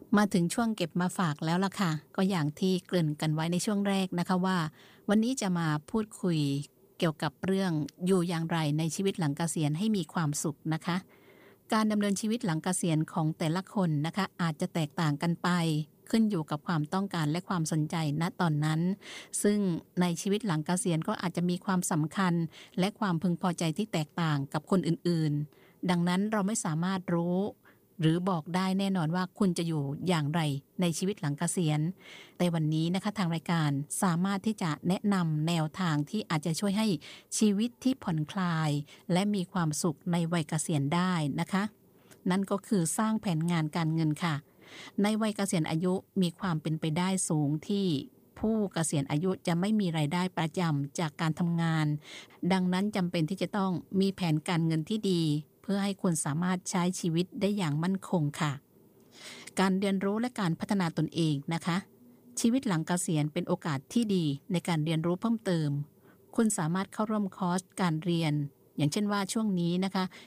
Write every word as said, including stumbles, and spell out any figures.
มาถึงช่วงเก็บมาฝากแล้วล่ะค่ะก็อย่างที่เกริ่นกันไว้ในช่วงแรกนะคะว่าวันนี้จะมาพูดคุยเกี่ยวกับเรื่องอยู่อย่างไรในชีวิตหลังเกษียณให้มีความสุขนะคะการดำเนินชีวิตหลังเกษียณของแต่ละคนนะคะอาจจะแตกต่างกันไปขึ้นอยู่กับความต้องการและความสนใจณตอนนั้นซึ่งในชีวิตหลังเกษียณก็อาจจะมีความสำคัญและความพึงพอใจที่แตกต่างกับคนอื่นๆดังนั้นเราไม่สามารถรู้หรือบอกได้แน่นอนว่าคุณจะอยู่อย่างไรในชีวิตหลังเกษียณแต่วันนี้นะคะทางรายการสามารถที่จะแนะนำแนวทางที่อาจจะช่วยให้ชีวิตที่ผ่อนคลายและมีความสุขในวัยเกษียณได้นะคะนั่นก็คือสร้างแผนงานการเงินค่ะในวัยเกษียณอายุมีความเป็นไปได้สูงที่ผู้เกษียณอายุจะไม่มีรายได้ประจำจากการทำงานดังนั้นจำเป็นที่จะต้องมีแผนการเงินที่ดีเพื่อให้คุณสามารถใช้ชีวิตได้อย่างมั่นคงค่ะการเรียนรู้และการพัฒนาตนเองนะคะชีวิตหลังเกษียณเป็นโอกาสที่ดีในการเรียนรู้เพิ่มเติมคุณสามารถเข้าร่วมคอร์สการเรียนอย่างเช่นว่าช่วงนี้นะคะ